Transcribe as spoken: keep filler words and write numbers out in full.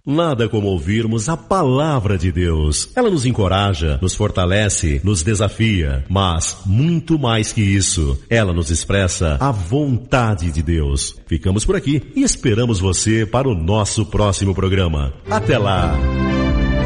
Nada como ouvirmos a palavra de Deus. Ela nos encoraja, nos fortalece, nos desafia, mas muito mais que isso, ela nos expressa a vontade de Deus. Ficamos por aqui e esperamos você para o nosso próximo programa. Até lá!